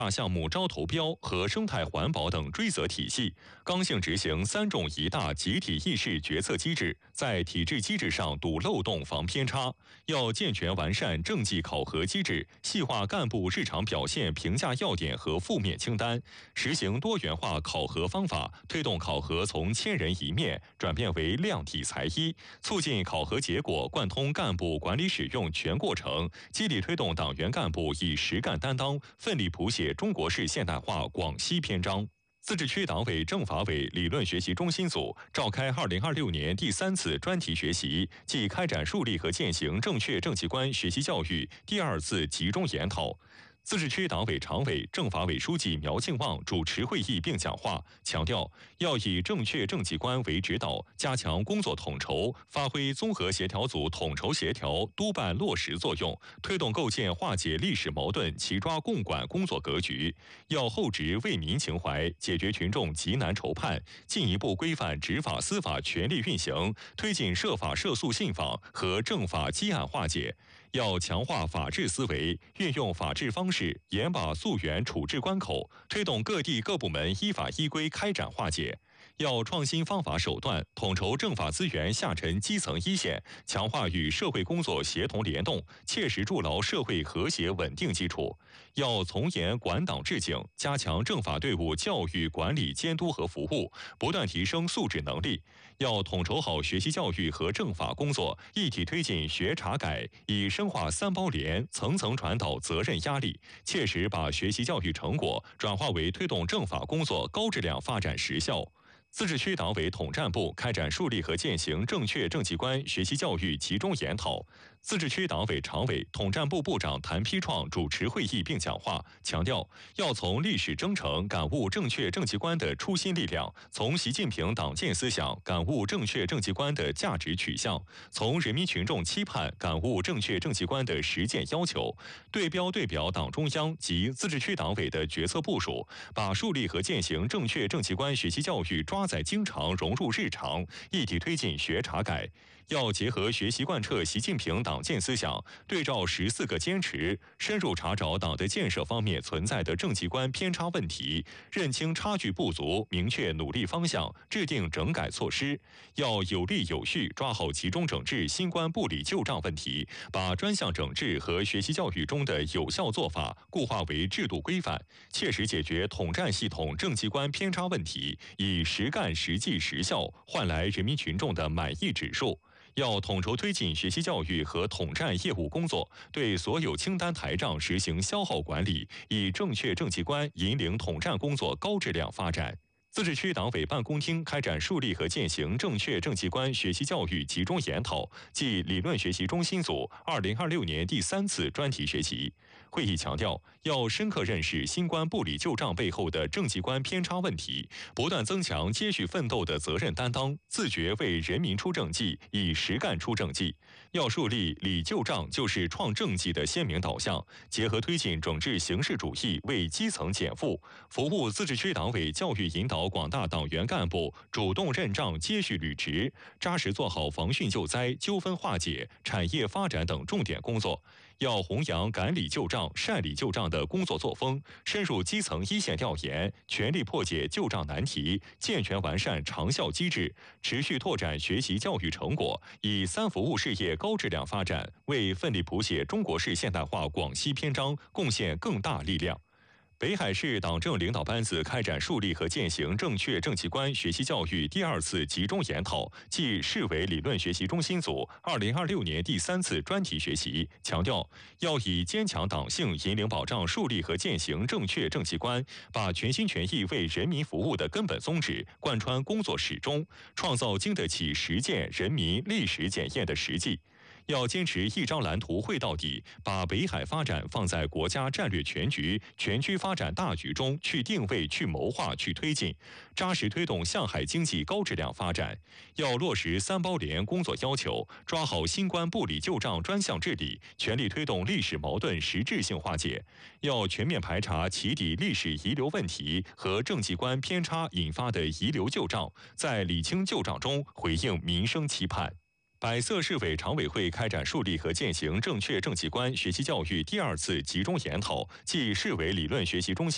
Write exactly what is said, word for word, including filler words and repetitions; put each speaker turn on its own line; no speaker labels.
大项目招投标和生态环保等追责体系，刚性执行三重一大集体议事决策机制，在体制机制上堵漏洞防偏差。要健全完善政绩考核机制，细化干部日常表现评价要点和负面清单，实行多元化考核方法，推动考核从千人一面转变为量体裁衣，促进考核结果贯通干部管理使用全过程，激励推动党员干部以实干担当，奋力谱写中国式现代化广西篇章。自治区党委政法委理论学习中心组召开二零二六年第三次专题学习暨开展树立和践行正确政绩观学习教育第二次集中研讨。自治区党委常委、政法委书记苗庆旺主持会议并讲话，强调要以正确政绩观为指导，加强工作统筹，发挥综合协调组统筹协调、督办落实作用，推动构建化解历史矛盾、齐抓共管工作格局。要厚植为民情怀，解决群众急难愁盼，进一步规范执法司法权力运行，推进涉法涉诉信访和政法积案化解。要强化法治思维，运用法治方式，严把溯源处置关口，推动各地各部门依法依规开展化解。要创新方法手段，统筹政法资源下沉基层一线，强化与社会工作协同联动，切实筑牢社会和谐稳定基础。要从严管党治警，加强政法队伍教育管理监督和服务，不断提升素质能力。要统筹好学习教育和政法工作，一体推进学查改，以深化三包联，层层传导责任压力，切实把学习教育成果转化为推动政法工作高质量发展实效。自治区党委统战部开展树立和践行正确政绩观学习教育集中研讨。自治区党委常委、统战部部长谭丕创主持会议并讲话，强调要从历史征程感悟正确政绩观的初心力量，从习近平党建思想感悟正确政绩观的价值取向，从人民群众期盼感悟正确政绩观的实践要求，对标对表党中央及自治区党委的决策部署，把树立和践行正确政绩观学习教育抓在经常融入日常，一体推进学查改。要结合学习贯彻习近平党建思想，对照十四个坚持，深入查找党的建设方面存在的政绩观偏差问题，认清差距不足，明确努力方向，制定整改措施。要有力有序抓好集中整治新冠部里旧账问题，把专项整治和学习教育中的有效做法固化为制度规范，切实解决统战系统政绩观偏差问题，以实干实际实效换来人民群众的满意指数。要统筹推进学习教育和统战业务工作，对所有清单台账实行消耗管理，以正确政绩观引领统战工作高质量发展。自治区党委办公厅开展树立和践行正确政绩观学习教育集中研讨暨理论学习中心组二零二六年第三次专题学习。会议强调，要深刻认识新冠部里旧账背后的政绩观偏差问题，不断增强接续奋斗的责任担当，自觉为人民出政绩，以实干出政绩。要树立理旧账就是创政绩的鲜明导向，结合推进整治形式主义，为基层减负，服务自治区党委教育引导广大党员干部主动认账接续履职，扎实做好防汛救灾、纠纷化解、产业发展等重点工作。要弘扬赶理旧账、善理旧账的工作作风，深入基层一线调研，全力破解旧账难题，健全完善长效机制，持续拓展学习教育成果，以三服务事业高质量发展，为奋力谱写中国式现代化广西篇章贡献更大力量。北海市党政领导班子开展树立和践行正确政绩观学习教育第二次集中研讨暨市委理论学习中心组二零二六年第三次专题学习，强调要以坚强党性引领保障树立和践行正确政绩观，把全心全意为人民服务的根本宗旨贯穿工作始终，创造经得起实践人民历史检验的实际。要坚持一张蓝图绘到底，把北海发展放在国家战略全局、全区发展大局中去定位、去谋划、去推进，扎实推动向海经济高质量发展。要落实三包联工作要求，抓好新冠部里旧账专项治理，全力推动历史矛盾实质性化解。要全面排查起底历史遗留问题和政绩观偏差引发的遗留旧账，在理清旧账中回应民生期盼。百色市委常委会开展树立和践行正确政绩观学习教育第二次集中研讨暨市委理论学习中心